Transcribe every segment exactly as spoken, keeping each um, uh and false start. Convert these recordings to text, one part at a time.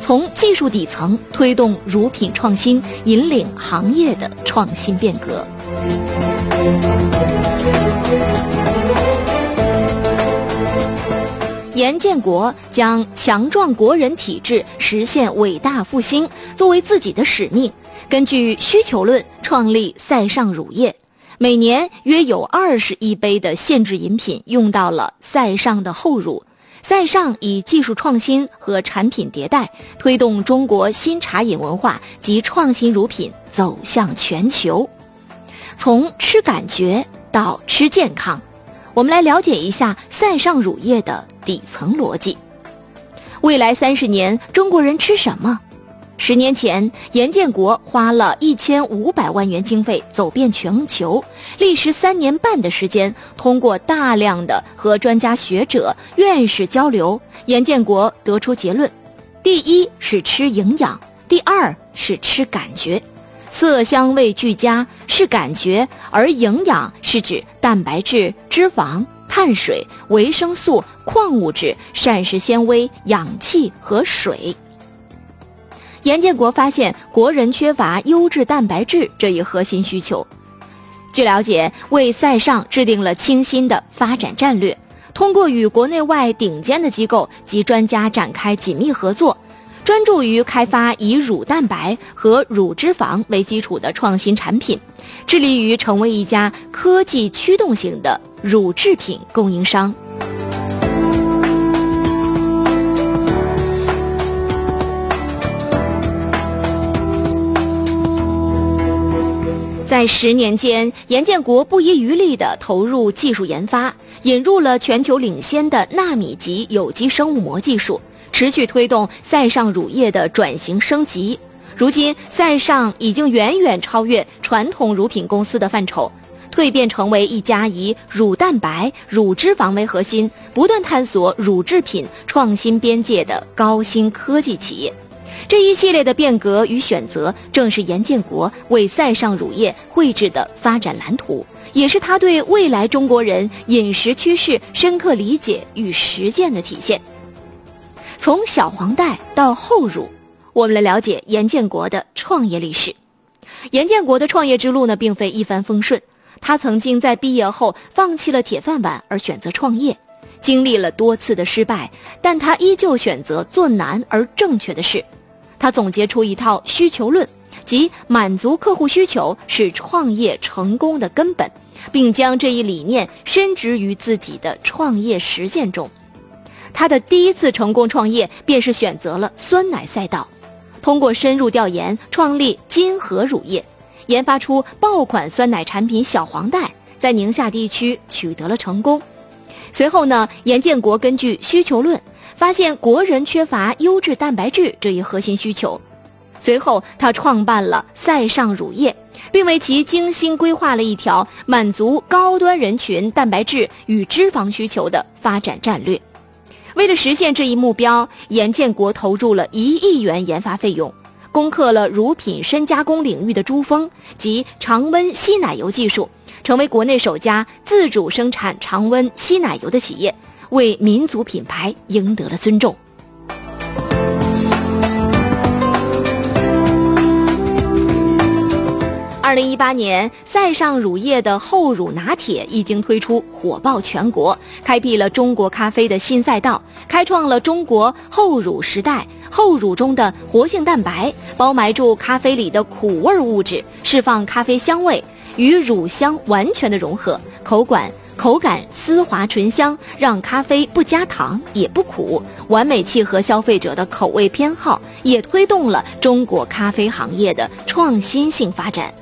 从技术底层推动乳品创新，引领行业的创新变革。严建国将强壮国人体制，实现伟大复兴作为自己的使命，根据需求论创立赛上乳业，每年约有二十亿杯的限制饮品用到了赛上的后乳。赛上以技术创新和产品迭代，推动中国新茶饮文化及创新乳品走向全球。从吃感觉到吃健康，我们来了解一下赛上乳业的底层逻辑。未来三十年，中国人吃什么？十年前，严建国花了一千五百万元经费走遍全球，历时三年半的时间，通过大量的和专家学者、院士交流，严建国得出结论：第一是吃营养，第二是吃感觉。色香味俱佳是感觉，而营养是指蛋白质、脂肪、碳水、维生素、矿物质、膳食纤维、氧气和水。严建国发现国人缺乏优质蛋白质这一核心需求，据了解，为赛上制定了清新的发展战略，通过与国内外顶尖的机构及专家展开紧密合作，专注于开发以乳蛋白和乳脂肪为基础的创新产品，致力于成为一家科技驱动型的乳制品供应商。在十年间，严建国不遗余力地投入技术研发，引入了全球领先的纳米级有机生物膜技术，持续推动赛上乳业的转型升级。如今，赛上已经远远超越传统乳品公司的范畴，蜕变成为一家以乳蛋白、乳脂肪为核心，不断探索乳制品创新边界的高新科技企业。这一系列的变革与选择，正是严建国为赛上乳业绘制的发展蓝图，也是他对未来中国人饮食趋势深刻理解与实践的体现。从小黄袋到后乳，我们来了解严建国的创业历史。严建国的创业之路呢，并非一帆风顺，他曾经在毕业后放弃了铁饭碗而选择创业，经历了多次的失败，但他依旧选择做难而正确的事。他总结出一套需求论，即满足客户需求是创业成功的根本，并将这一理念深植于自己的创业实践中。他的第一次成功创业便是选择了酸奶赛道，通过深入调研创立金河乳业，研发出爆款酸奶产品小黄袋，在宁夏地区取得了成功。随后呢，严建国根据需求论发现国人缺乏优质蛋白质这一核心需求，随后他创办了赛上乳业，并为其精心规划了一条满足高端人群蛋白质与脂肪需求的发展战略。为了实现这一目标，严建国投入了一亿元研发费用，攻克了乳品深加工领域的珠峰及常温稀奶油技术，成为国内首家自主生产常温稀奶油的企业，为民族品牌赢得了尊重。二零一八年，赛上乳业的后乳拿铁一经推出，火爆全国，开辟了中国咖啡的新赛道，开创了中国后乳时代。后乳中的活性蛋白包埋住咖啡里的苦味物质，释放咖啡香味，与乳香完全的融合，口感口感丝滑醇香，让咖啡不加糖也不苦，完美契合消费者的口味偏好，也推动了中国咖啡行业的创新性发展。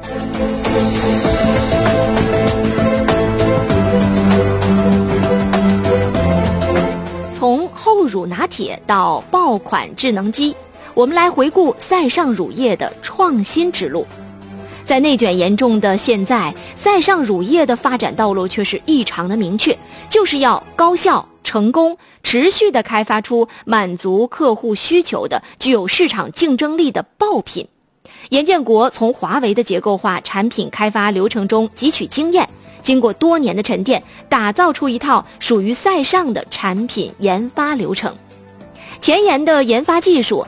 从后乳拿铁到爆款智能机，我们来回顾赛上乳业的创新之路。在内卷严重的现在，赛上乳业的发展道路却是异常的明确，就是要高效、成功、持续地开发出满足客户需求的、具有市场竞争力的爆品。严建国从华为的结构化产品开发流程中汲取经验，经过多年的沉淀，打造出一套属于赛上的产品研发流程。前沿的研发技术